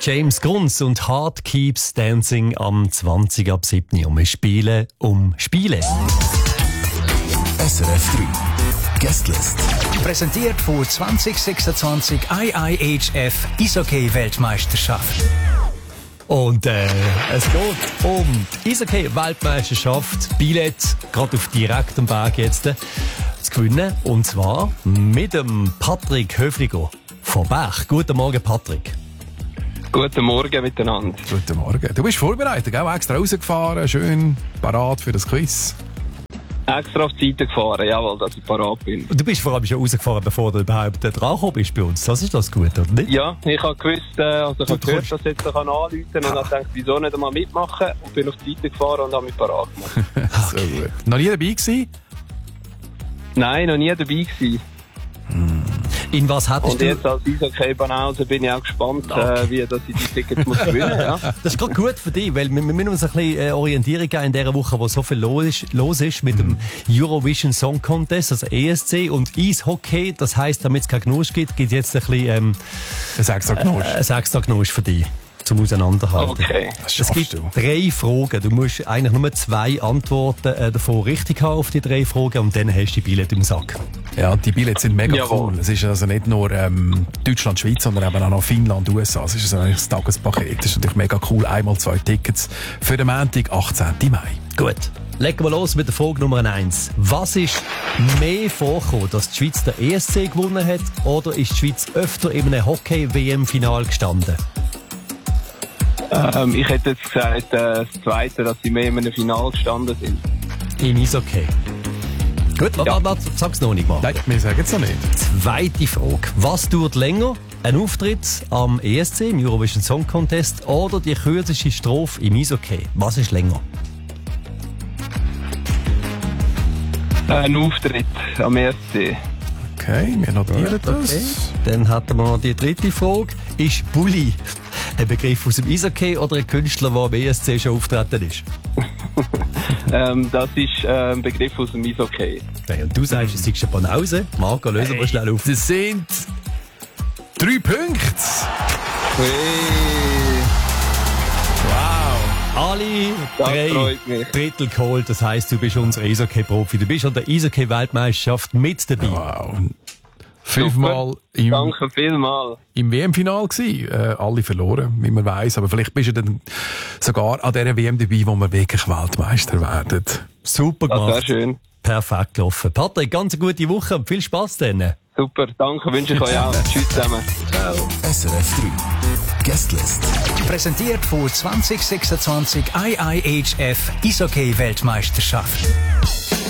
James Grunz und Heart Keeps Dancing am 20 ab 7. Und wir spielen um Spiele. SRF 3 Guestlist. Präsentiert von 2026 IIHF Eishockey-Weltmeisterschaft. Und es geht um die Eishockey-Weltmeisterschaft. Billett, gerade auf direktem Weg jetzt zu gewinnen. Und zwar mit dem Patrick Höfliger von Bach. Guten Morgen, Patrick. Guten Morgen miteinander. Guten Morgen. Du bist vorbereitet, gell? Extra rausgefahren, schön parat für das Quiz. Extra auf die Seite gefahren, jawohl, dass ich parat bin. Und du bist vor allem schon rausgefahren, bevor du überhaupt dran gekommen bist bei uns. Das ist das gut, oder nicht? Ja, ich habe gewusst, ich habe gehört, dass ich jetzt anrufen kann und habe gedacht, wieso nicht einmal mitmachen, und bin auf die Seite gefahren und habe mich parat gemacht. So gut. Noch nie dabei gewesen? Nein, noch nie dabei gewesen. In was hättest Und du... jetzt als Eishockey-Banause bin ich auch gespannt, wie dass ich die Tickets muss gewinnen muss. Ja. Das ist gerade gut für dich, weil wir müssen uns ein bisschen Orientierung geben in dieser Woche, wo so viel los ist mit dem Eurovision Song Contest, also ESC und Eishockey. Das heisst, damit es keinen Knusch gibt jetzt ein bisschen Ein extra Knusch. ein extra Knusch für dich. Zum Auseinanderhalten. Okay. Es gibt 3 Fragen. Du musst eigentlich nur 2 Antworten davon richtig haben auf die 3 Fragen und dann hast du die Billette im Sack. Ja, die Billets sind mega Jawohl. cool. Es ist also nicht nur Deutschland, Schweiz, sondern eben auch noch Finnland, USA. Es ist also ein Tagespaket. Das ist natürlich mega cool. Einmal 2 Tickets für den Montag, 18. Mai. Gut. Legen wir los mit der Frage Nummer 1. Was ist mehr vorgekommen, dass die Schweiz den ESC gewonnen hat oder ist die Schweiz öfter in einem Hockey-WM-Final gestanden? Ich hätte jetzt gesagt, das Zweite, dass sie mehr in einem Finale gestanden sind. Im Eishockey. Gut, sag's noch nicht mal. Nein, wir sagen es noch nicht. Zweite Frage. Was dauert länger? Ein Auftritt am ESC, im Eurovision Song Contest, oder die kürzeste Strophe im Eishockey? Was ist länger? Ein Auftritt am ESC. Okay, wir notieren das. Okay. Dann hatten wir noch die dritte Frage. Ist Bulli ein Begriff aus dem Eishockey oder ein Künstler, der am ESC schon auftreten ist? Das ist ein Begriff aus dem Eishockey. Okay, und du sagst, es ist eine Banause. Marco, lösen wir schnell auf. Das sind 3 Punkte. Hey. Wow. Alle Das 3 freut mich. Drittel geholt. Das heisst, du bist unser Eishockey-Profi. Du bist an der Eishockey-Weltmeisterschaft mit dabei. Wow. 5-mal Danke vielmals. im WM-Final gewesen. Alle verloren, wie man weiss. Aber vielleicht bist du dann sogar an dieser WM dabei, wo wir wirklich Weltmeister werden. Super Das wäre gemacht. schön. Perfekt gelaufen. Patrick, ganz eine gute Woche und viel Spass dann. Super, danke, wünsche ich euch auch. Tschüss zusammen. SRF 3 Guestlist. Präsentiert von 2026 IIHF Eishockey-Weltmeisterschaft.